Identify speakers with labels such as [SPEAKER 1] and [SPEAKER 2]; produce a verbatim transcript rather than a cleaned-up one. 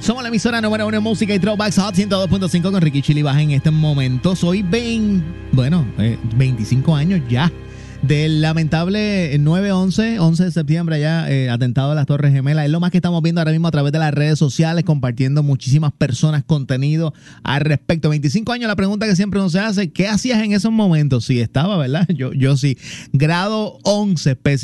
[SPEAKER 1] Somos la emisora número uno en música y throwbacks Hot ciento dos punto cinco con Ricky Chili Baja en este momento. Soy veinte, bueno, eh, veinticinco años ya del lamentable nueve once, once de septiembre ya, eh, atentado a las Torres Gemelas. Es lo más que estamos viendo ahora mismo a través de las redes sociales, compartiendo muchísimas personas contenido al respecto. veinticinco años, la pregunta que siempre nos se hace, ¿qué hacías en esos momentos? Sí, estaba, ¿verdad? Yo, yo sí. Grado once, específicamente.